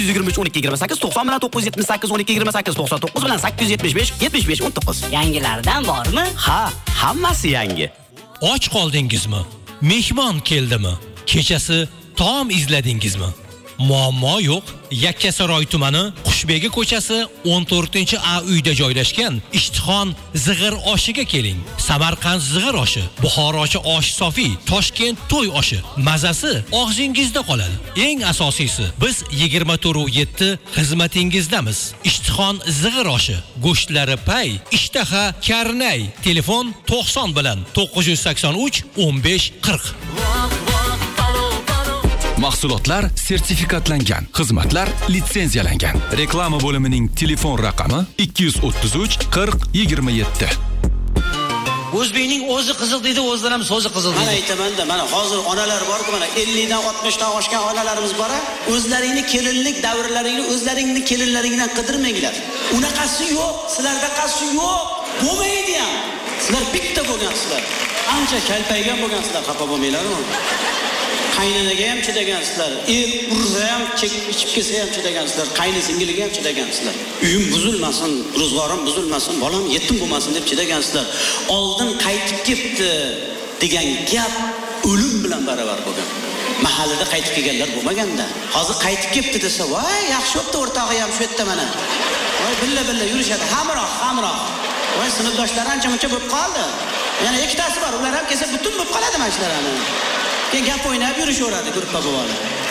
123 12 28 90 bilan 978 12 28 99 bilan 875 75 19. Yangilardan bormi? Ha, hammasi yangi. Och qoldingizmi? Mehmon keldimi? Kechasi taom izladingizmi? Muammo yo'q. Yakkasaroy tumani Qushbegi ko'chasi 14-A uyda joylashgan Ishtixon zig'ir oshiga keling. Samarqand zig'ir oshi, Buxorochi osh sofi, Toshkent to'y oshi. Mazasi og'zingizda qoladi. Eng asosiysi, biz 24/7 xizmatingizdamiz. Ishtixon zig'ir oshi, go'shtlari pay, ishtaha karnay. Telefon 90 bilan 983 15 40. Mahsulotlar sertifikatlangan, xizmatlar litsenziyalangan. Reklama bo'limining telefon raqami 233 40 27. O'zbekning o'zi qiziq deydi, o'zlari ham so'zi qiziq deydi. Mana aytaman-da, mana hozir onalar bor-ku, mana 50 dan 60 dan oshgan onalarimiz bor. O'zlaringni kelinlik davrlaringni o'zlaringni kelinlaringdan qidirmanglar. Unaqasi yo'q, sizlarda qasi yo'q. Bo'lmaydi ham. Sizlar bitta bo'lgansizlar. Ancha kalpaygan bo'lgansizlar, xafa bo'lmanglar-ku. Qaynanaga ham chidagansizlar, ursa ham ichib kelsa ham chidagansizlar, qayni singiliga ham chidagansizlar. Uyim buzilmasin, ro'zg'orim buzilmasin, bolam yetim bo'lmasin deb chidagansizlar. Oldin qaytib ketdi degan gap o'lim bilan baravar bo'lgan. Mahallada qaytib kelganlar bo'lmaganda. Hozir qaytib ketdi desa, voy, yaxshi bo'pti, o'rtog'i ham shu yerda mana. Voy, billa yurishadi, hamroh. Voy, sinfdoshlar ancha-muncha bo'lib qoldi. Yana ikkitasi bor, ular ham kelsa butun bo'lib qoladi mana shularni. Gap o'ynab yurishaveradi, gruppa bo'ladi.